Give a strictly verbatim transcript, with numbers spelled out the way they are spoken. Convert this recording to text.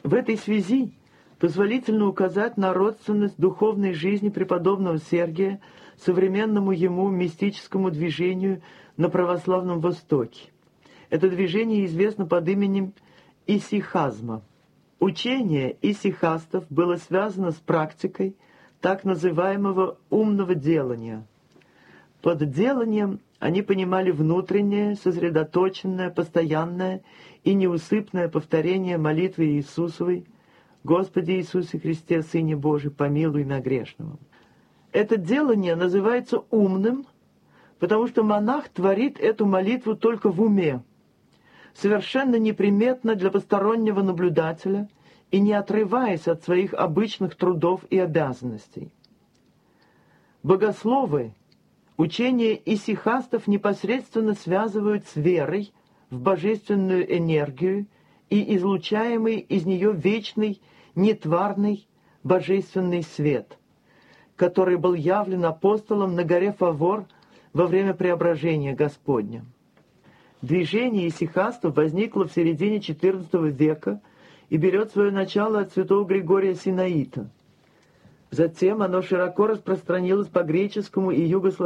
В этой связи позволительно указать на родственность духовной жизни преподобного Сергия современному ему мистическому движению на православном Востоке. Это движение известно под именем исихазма. Учение исихастов было связано с практикой так называемого умного делания. Под деланием они понимали внутреннее, сосредоточенное, постоянное и неусыпное повторение молитвы Иисусовой: «Господи Иисусе Христе, Сыне Божий, помилуй меня грешного». Это делание называется умным, потому что монах творит эту молитву только в уме, совершенно неприметно для постороннего наблюдателя и не отрываясь от своих обычных трудов и обязанностей. Богословы учение исихастов непосредственно связывают с верой в божественную энергию и излучаемый из нее вечный, нетварный, божественный свет, который был явлен апостолом на горе Фавор во время преображения Господня. Движение исихастов возникло в середине четырнадцатого века и берет свое начало от святого Григория Синаита. Затем оно широко распространилось по греческому и югославянскому